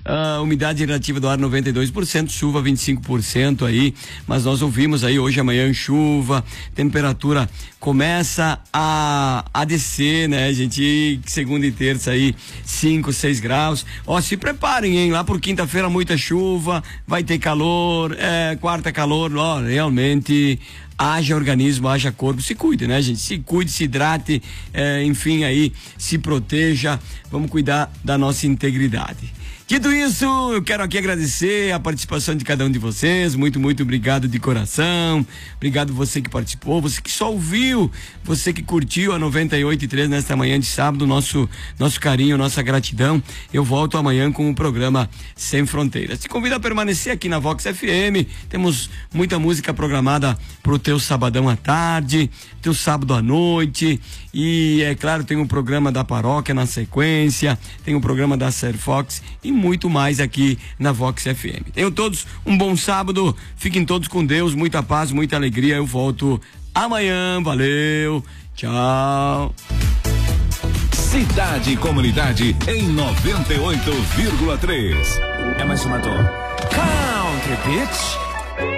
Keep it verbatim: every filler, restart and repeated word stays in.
uh, umidade relativa do ar noventa e dois por cento, chuva vinte e cinco por cento aí, mas nós ouvimos aí hoje, amanhã chuva, temperatura começa a, a descer, né, gente? E segunda e terça aí, cinco, seis graus. Ó, se preparem, hein? Lá por quinta-feira, muita chuva, vai ter calor, é, quarta calor, ó, realmente. Haja organismo, haja corpo, se cuide, né, gente? Se cuide, se hidrate, é, enfim, aí, se proteja, vamos cuidar da nossa integridade. Dito isso, eu quero aqui agradecer a participação de cada um de vocês, muito, muito obrigado de coração, obrigado você que participou, você que só ouviu, você que curtiu a noventa e oito e três nesta manhã de sábado, nosso, nosso carinho, nossa gratidão. Eu volto amanhã com o programa Sem Fronteiras. Te convido a permanecer aqui na Vox F M, temos muita música programada pro teu sabadão à tarde, teu sábado à noite, e é claro, tem o programa da paróquia na sequência, tem o programa da Ser Fox e muito mais aqui na Vox F M. Tenham todos um bom sábado, fiquem todos com Deus, muita paz, muita alegria. Eu volto amanhã, valeu, tchau. Cidade e Comunidade em noventa e oito vírgula três. É mais uma dor. Country Beach.